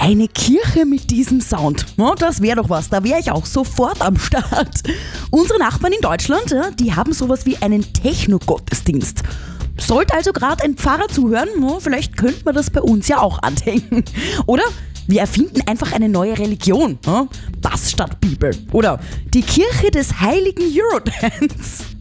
Eine Kirche mit diesem Sound, ja, das wäre doch was, da wäre ich auch sofort am Start. Unsere Nachbarn in Deutschland, ja, die haben sowas wie einen Techno-Gottesdienst. Sollte also gerade ein Pfarrer zuhören, ja, vielleicht könnte man das bei uns ja auch anhängen. Oder wir erfinden einfach eine neue Religion. Ja? Bass statt Bibel. Oder die Kirche des heiligen Eurodance.